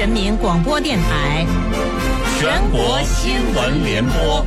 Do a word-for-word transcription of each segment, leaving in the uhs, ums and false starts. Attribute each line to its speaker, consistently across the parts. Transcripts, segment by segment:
Speaker 1: 人民广播电台
Speaker 2: 全国新闻联播。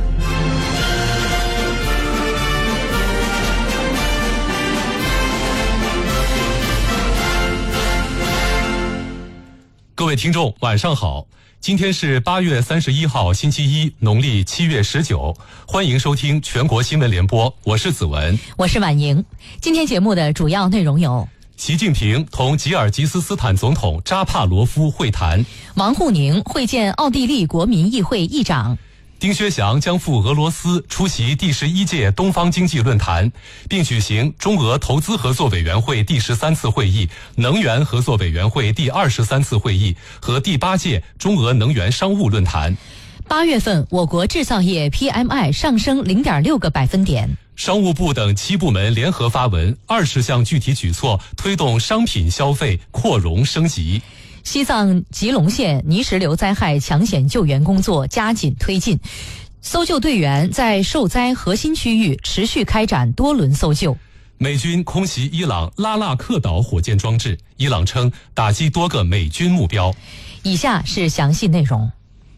Speaker 3: 各位听众，晚上好！今天是八月三十一号，星期一，农历七月十九。欢迎收听全国新闻联播，我是子文，
Speaker 1: 我是婉莹。今天节目的主要内容有：
Speaker 3: 习近平同吉尔吉斯斯坦总统扎帕罗夫会谈；
Speaker 1: 王沪宁会见奥地利国民议会议长；
Speaker 3: 丁薛祥将赴俄罗斯出席第十一届东方经济论坛，并举行中俄投资合作委员会第十三次会议、能源合作委员会第二十三次会议和第八届中俄能源商务论坛。
Speaker 1: 八月份，我国制造业 P M I 上升零点六个百分点。
Speaker 3: 商务部等七部门联合发文，二十项具体举措推动商品消费扩容升级。
Speaker 1: 西藏吉隆县泥石流灾害抢险救援工作加紧推进，搜救队员在受灾核心区域持续开展多轮搜救。
Speaker 3: 美军空袭伊朗拉纳克岛火箭装置，伊朗称打击多个美军目标。
Speaker 1: 以下是详细内容。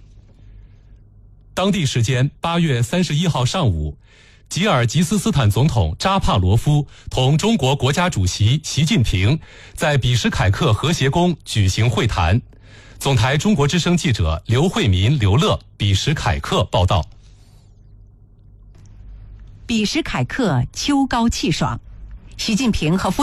Speaker 3: 当地时间八月三十一号上午，吉尔吉斯斯坦总统扎帕罗夫同中国国家主席习近平在比什凯克和谐宫举行会谈。总台中国之声记者刘慧民、刘乐比什凯克报道。
Speaker 4: 比什凯克秋高气爽，习近平和夫